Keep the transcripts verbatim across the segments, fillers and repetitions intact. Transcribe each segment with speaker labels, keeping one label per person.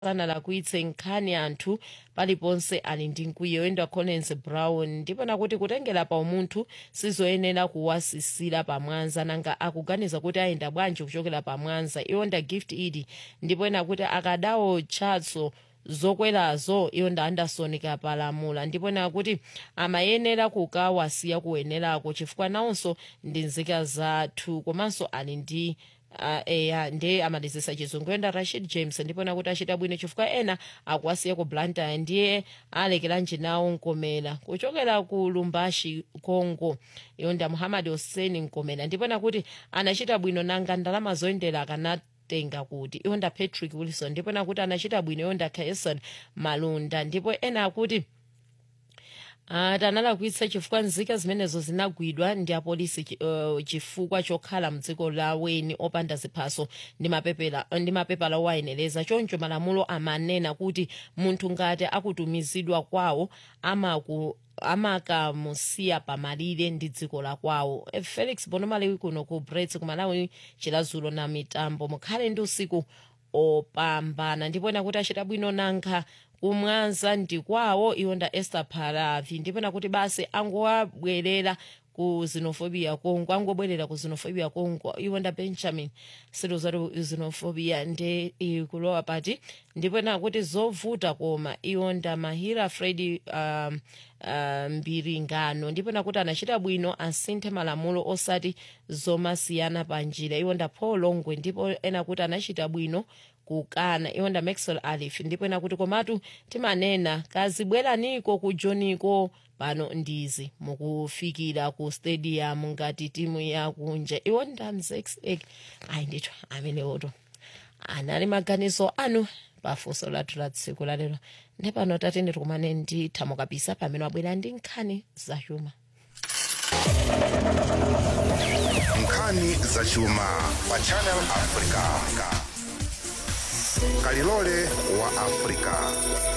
Speaker 1: sanalakwitse nkhani anthu paliponse ali ndi mkwiyo yoyenda Collins Brown ndipo nakuti kutengera pa umunthu sizoyenera kuwasisira pamwanza nanga akuganiza kuti ayenda bwanji kuchokera pamwanza iwonda Gift Idi ndipo nakuti akadawo chatso zokwerazo iwonda Anderson Kapalamula ndipo nakuti amayenera kukawasiya kuwenerako chifukwa nawonso ndi nzika zathu komanso ali ndi Uh, eya ndiye amalizisa chizungu yenda Rashid James ndipo nakuti achita bwino chifukwa ena akuwasiya ku Blantyre ndiye alekeranji nawo Nkomela kuchokera ku Lumbashi Congo yonda Muhammad Hussein Nkomela ndipo nakuti anachita bwino nanga ndalama zoyendera akanatenga kuti yonda Patrick Wilson ndipo nakuti anachita bwino yonda Kaeson Malunda ndipo ena akuti Uh, tanalakwitsa chifukwa nzika zimenezo zinagwidwa ndi apolisi uh, chifukwa chokhala mdziko la weni opanda ziphaso ndi mapepala ndi mapepala owayenereza choncho malamulo amanena kuti munthu ngati akutumizidwa kwawo amaku amakamusiya pamalire ndi dziko la kwawo. Felix Bonomalewi kuno ku Brits kumalawi chilazulo na mitambo mukhale ndi usiku opambana ndipo nakuti achita bwino nanga kumwanza ndi kwawo iwonda Esther Paravi ndipo nakuti basi angowabwerera ku xenophobia kongo angobwerera ku xenophobia kongo iwonda Benjamin sito zati xenophobia ndi ikulowa pati ndipo nakuti zovuta koma iwonda Mahira Freddy um, um, Mbiringano ndipo nakuti anachita bwino asinthe malamulo osati zomasiyana panjira iwonda Paul Longwe ndipo ena kuti anachita bwino kukana iwonda Maxwell Alif ndipo ena kuti komatu timanena kazibweraniko kujoniko pano ndizi mukufikira ku stadium ngati timu yakunja iwonda Mzexek ayi ndithu amene oto anali maganizo anu pafunso lathu la tsiku la lero ndipano tatende tikumane ndi Thamo Kapisa pamene wabwera ndi nkhani zachuma
Speaker 2: nkhani zachuma pa Channel Africa kalilole wa Africa.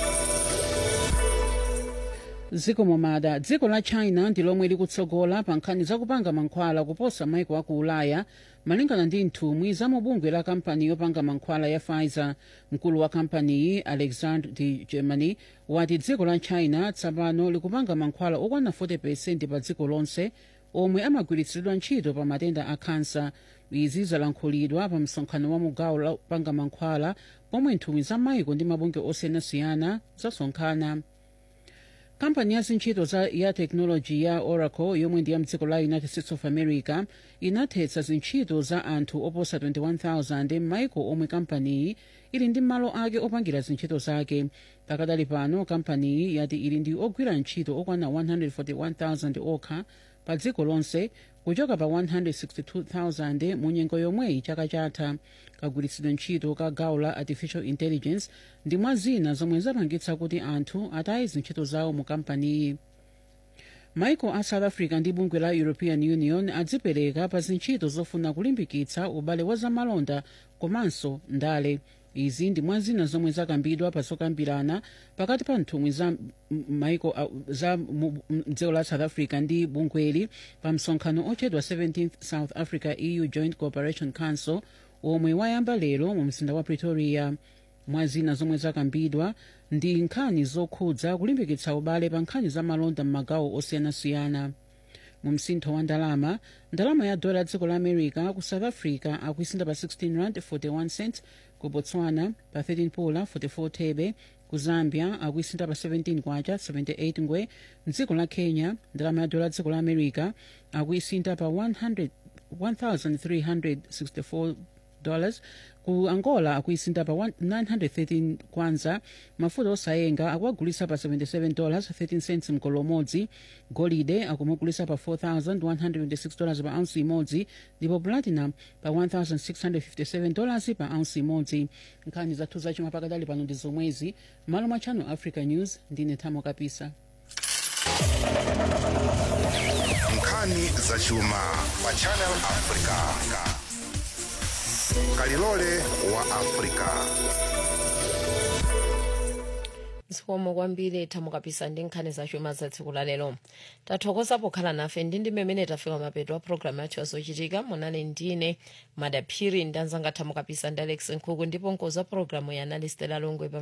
Speaker 3: dziko momada dziko la China ndi lomwe likutsogola pa nkhani zakupanga mankhwala kuposa maiko aku Ulaya malingana ndi nthumwi za mubungwe la kampani yopanga mankhwala ya Pfizer. Mkulu wa kampaniyi Alexander de Germany wati dziko la China tsopano likupanga mankhwala okwana forty percent pa dziko lonse omwe amagwiritsidwa ntchito pa matenda a kansa. Izi zalankhulidwa pa msonkhano wa mugawo la kupanga mankhwala pomwe nthumwi za maiko ndi mabungwe osiyanasiyana zasonkhana. Kampani ya zintchito za ya teknoloji ya Oracle yomwe ndi ya mdziko la United States of America inathetsa zintchito za anthu oposa twenty-one thousand m'maiko omwe kampaniyi ili ndi malo ake opangira zintchito zake. Pakadali pano kampaniyi yati ili ndi ogwira ntchito okwana one hundred forty-one thousand okha pa dziko lonse kuchoka pa one hundred sixty-two thousand mu nyengo yomweyi chaka chatha. Kagwiritsidwe ntchito ka gawo la artificial intelligence ndi mwa zina zomwe zapangitsa kuti anthu ataye zintchito zawo mu kampaniyi. Maiko a South Africa ndi bungwe la European Union adzipereka pa zintchito zofuna kulimbikitsa ubale wa zamalonda komanso ndale. Izi ndi mwa zina zomwe zakambidwa pa zokambirana pakati pa nthumwi za maiko za dziko la South Africa ndi bungweli pa msonkhano ochedwa seventeenth South Africa E U Joint Cooperation Council omwe wayamba lero mu mzinda wa Pretoria. Mwa zina zomwe zakambidwa ndi nkhani zokhudza kulimbikitsa ubale pa nkhani za malonda m'magawo osiyanasiyana. Mu msintho wa ndalama ndalama ya dola dziko la America ku South Africa akuisinda pa sixteen rand forty-one cents, ku Botswana pa thirteen pula forty-four thebe, ku Zambia akuisinda pa seventeen kwacha seventy-eight ngwe. Mdziko la Kenya ndalama ya dola dziko la America akuisinda pa one thousand three hundred sixty-four dollars. Ku Angola akuisinda pa nine hundred thirteen kwanza. Mafuta osayenga akuagulisa pa seventy-seven dollars thirteen cents mkolo umodzi. Golide akumugulisa pa four thousand one hundred twenty-six dollars pa ounce imodzi ndipo platinum pa one thousand six hundred fifty-seven dollars pa ounce imodzi. Nkhani zathu zachuma pakadali pano ndi zomwezi. Malo mwa Channel Africa News ndine Thamo Kapisa.
Speaker 2: Nkhani zachuma pa Channel Africa kalilole wa Africa.
Speaker 1: zikomo kwambiri tamukapisa ndi nkhani zachuma za tsiku la lero. Tathokoza pokhala nafe ndi ndi mmene tafika mapeto a programu yathu yazochitika. Munali ndine Madaphiri ndi anzanga tamukapisa ndi Alex Nkhuku ndipo nkoza programu ya analyst la Longwe.